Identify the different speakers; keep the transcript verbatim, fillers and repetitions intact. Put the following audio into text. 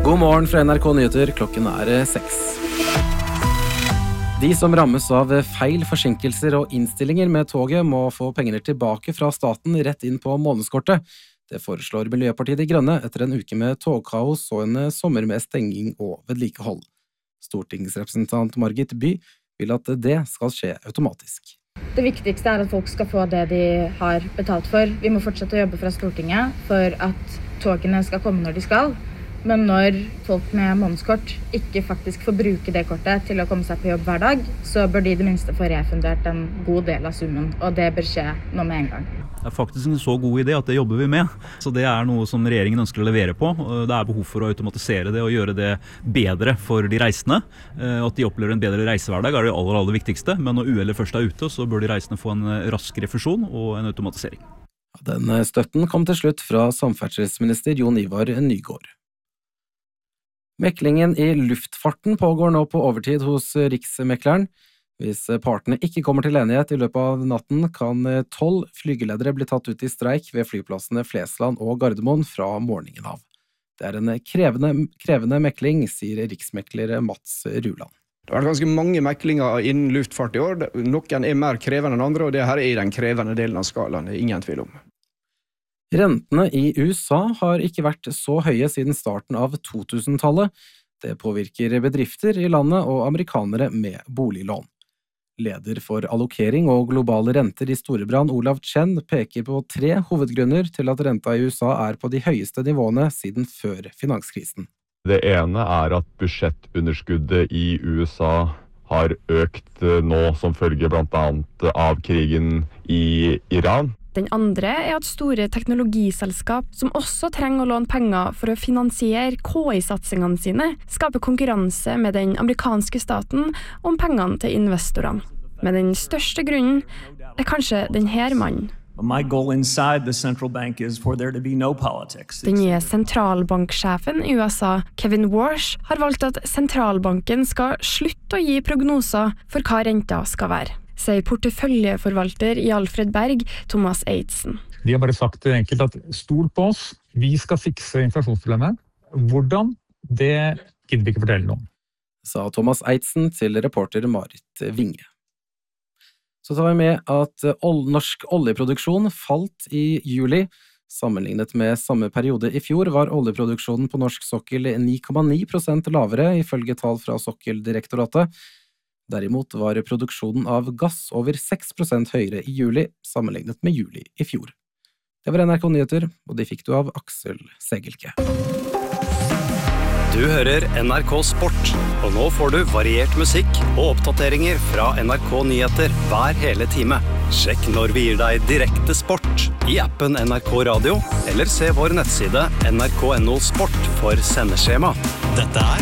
Speaker 1: God morgen fra N R K Nyheter, klokken er seks. De som rammes av feil forsinkelser og innstillinger med toget må få pengene tilbake fra staten rett inn på månedskortet. Det foreslår Miljøpartiet De Grønne etter en uke med togkaos og en sommer med stenging og vedlikehold. Stortingsrepresentant Margit By vil at det skal skje automatisk.
Speaker 2: Det viktigste er at folk skal få det de har betalt for. Vi må fortsette å jobbe fra Stortinget for at togene skal komme når de skal. Men når folk med månedskort ikke faktisk får bruke det kortet til å komme seg på jobb hver dag, så bør de i det minste få refundert en god del av summen, og det bør skje nå med en gang.
Speaker 3: Det er faktisk en så god idé at det jobber vi med, så det er noe som regjeringen ønsker å levere på. Det er behov for å automatisere det og gjøre det bedre for de reisende. At de opplever en bedre reisehverdag er det aller, aller viktigste, men når uhellet først er ute, så bør de reisende få en rask refusjon og en automatisering.
Speaker 1: Den støtten kom til slutt fra samferdselsminister Jon Ivar Nygård. Meklingen i luftfarten pågår nå på overtid hos Riksmekleren. Hvis partene ikke kommer til enighet i løpet av natten, kan tolv flygeledere bli tatt ut i streik ved flyplassene Flesland og Gardermoen fra morgenen av. Det er en krevende, krevende mekling, sier riksmekler Mats Ruland.
Speaker 4: Det har vært ganske mange meklinger innen luftfart i år. Noen er mer krevende enn andre, og det her er i den krevende delen av skalaen, det er ingen tvil om.
Speaker 1: Rentene i U S A har ikke vært så høye siden starten av to-tusentallet. Det påvirker bedrifter i landet og amerikanere med boliglån. Leder for allokering og globale renter i Storebrand, Olav Chen, peker på tre hovedgrunner til at renta i U S A er på de høyeste nivåene siden før finanskrisen.
Speaker 5: Det ene er at budsjettunderskuddet i U S A har økt nå som følge blant annet av krigen i Iran.
Speaker 6: Den andre er at store teknologiselskap, som også trenger å låne penger for å finansiere K I-satsingene sine, skaper konkurranse med den amerikanske staten om pengene til investorene. Men den største grunnen er kanskje denne mannen.
Speaker 7: My goal inside the central bank is for there to be no politics.
Speaker 6: Den nye sentralbanksjefen i U S A, Kevin Warsh, har valgt at sentralbanken skal slutte å gi prognoser for hva renta skal være, sier porteføljeforvalter i Alfred Berg, Thomas Eitsen.
Speaker 8: De har bare sagt enkelt at stol på oss, vi skal fikse inflasjonsproblemet. Hvordan? Det gidder vi ikke fortelle noe om.
Speaker 1: Sa Thomas Eitsen til reporter Marit Vinge. Så tar vi med at norsk oljeproduksjon falt i juli. Sammenlignet med samme periode i fjor var oljeproduksjonen på norsk sokkel ni komma ni prosent lavere, ifølge tall fra Sokkeldirektoratet. Derimot var produksjonen av gass over seks prosent høyere i juli, sammenlignet med juli i fjor. Det var N R K Nyheter, og de fikk du av Aksel Segelke.
Speaker 9: Du hører N R K Sport, og nå får du variert musikk og oppdateringer fra N R K Nyheter hver hele time. Sjekk når vi gir deg direkte sport i appen N R K Radio, eller se vår nettside N R K punktum no sport for sendeskjema. Dette er